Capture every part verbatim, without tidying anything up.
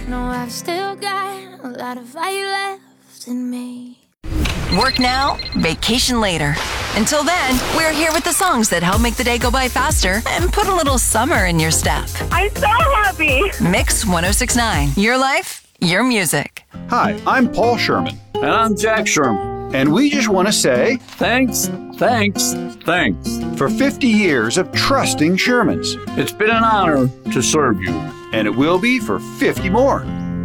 know I've still got a lot of fire left in me. Work now, vacation later. Until then, we're here with the songs that help make the day go by faster and put a little summer in your step. I'm so happy. Mix ten sixty-nine. Your life, your music. Hi, I'm Paul Sherman. And I'm Jack Sherman. And we just want to say thanks, thanks, thanks for fifty years of trusting Shermans. It's been an honor to serve you. And it will be for fifty more.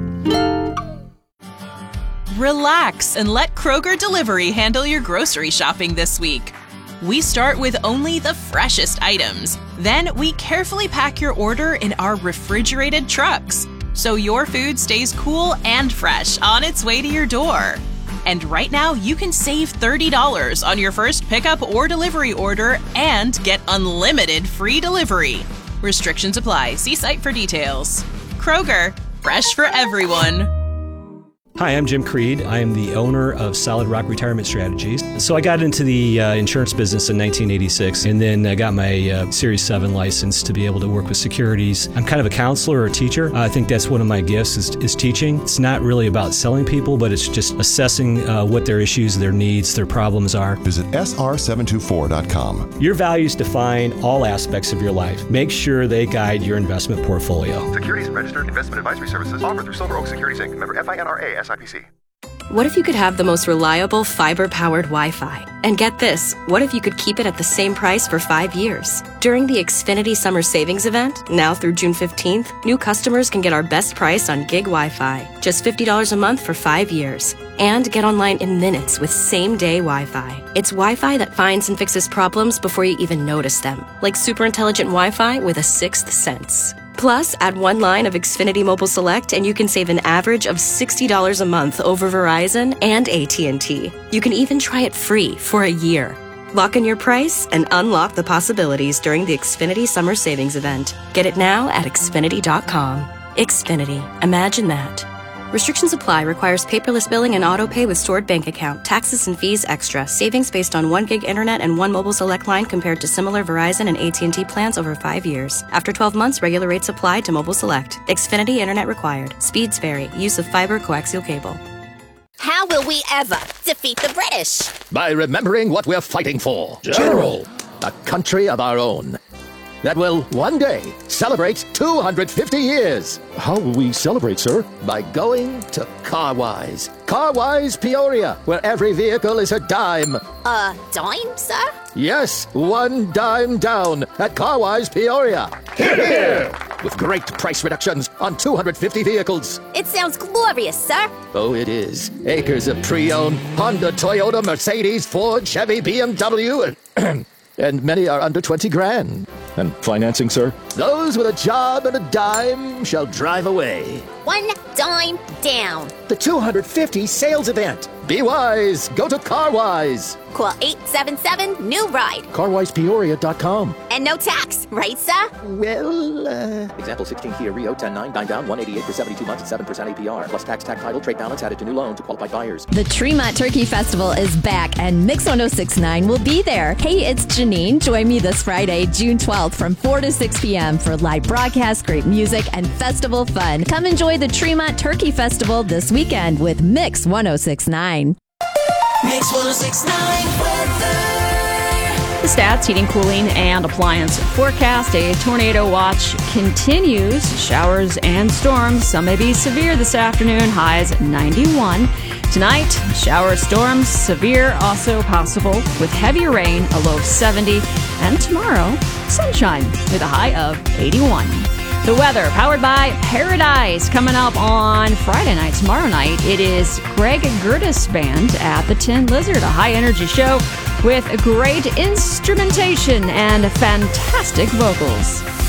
Relax and let Kroger Delivery handle your grocery shopping this week. We start with only the freshest items. Then we carefully pack your order in our refrigerated trucks, so your food stays cool and fresh on its way to your door. And right now, you can save thirty dollars on your first pickup or delivery order and get unlimited free delivery. Restrictions apply. See site for details. Kroger, fresh for everyone. Hi, I'm Jim Creed. I am the owner of Solid Rock Retirement Strategies. So I got into the uh, insurance business in nineteen eighty-six, and then I got my uh, Series seven license to be able to work with securities. I'm kind of a counselor or a teacher. I think that's one of my gifts is, is teaching. It's not really about selling people, but it's just assessing uh, what their issues, their needs, their problems are. Visit S R seven two four dot com. Your values define all aspects of your life. Make sure they guide your investment portfolio. Securities and registered investment advisory services offered through Silver Oak Securities Incorporated. Member F I N R A S I P C. What if you could have the most reliable fiber-powered Wi-Fi? And get this, what if you could keep it at the same price for five years? During the Xfinity Summer Savings Event, now through June fifteenth, new customers can get our best price on gig Wi-Fi, just fifty dollars a month for five years. And get online in minutes with same-day Wi-Fi. It's Wi-Fi that finds and fixes problems before you even notice them, like super intelligent Wi-Fi with a sixth sense. Plus, add one line of Xfinity Mobile Select and you can save an average of sixty dollars a month over Verizon and A T and T. You can even try it free for a year. Lock in your price and unlock the possibilities during the Xfinity Summer Savings Event. Get it now at Xfinity dot com. Xfinity. Imagine that. Restrictions apply. Requires paperless billing and auto pay with stored bank account. Taxes and fees extra. Savings based on one gig internet and one mobile select line compared to similar Verizon and A T and T plans over five years. After twelve months, regular rates apply to mobile select. Xfinity internet required. Speeds vary. Use of fiber coaxial cable. How will we ever defeat the British? By remembering what we're fighting for. General. A country of our own. That will, one day, celebrate two hundred fifty years. How will we celebrate, sir? By going to CarWise. CarWise Peoria, where every vehicle is a dime. A dime, sir? Yes, one dime down at CarWise Peoria. Hear, hear! With great price reductions on two hundred fifty vehicles. It sounds glorious, sir. Oh, it is. Acres of pre-owned Honda, Toyota, Mercedes, Ford, Chevy, B M W, and, and many are under twenty grand. And financing, sir? Those with a job and a dime shall drive away. One dime down. The two hundred fifty sales event. Be wise. Go to CarWise. Call eight seven seven, new ride. car wise peoria dot com. And no tax, right, sir? Well, uh... Example sixteen Kia Rio ten nine, nine down, one eighty-eight for seventy-two months at seven percent A P R. Plus tax, tax title, trade balance added to new loan to qualified buyers. The Tremont Turkey Festival is back and Mix ten sixty-nine will be there. Hey, it's Janine. Join me this Friday, June twelfth from four to six p.m. for live broadcast, great music, and festival fun. Come enjoy the Tremont Turkey Festival this weekend with Mix ten sixty-nine. Mix ten sixty-nine weather. The Stats Heating, Cooling, and Appliance forecast. A tornado watch continues. Showers and storms. Some may be severe this afternoon. Highs ninety-one. Tonight, showers, storms, severe also possible with heavy rain, a low of seventy. And tomorrow, sunshine with a high of eighty-one. The weather, powered by Paradise, coming up on Friday night, tomorrow night. It is Greg Gertis Band at the Tin Lizard, a high-energy show with great instrumentation and fantastic vocals.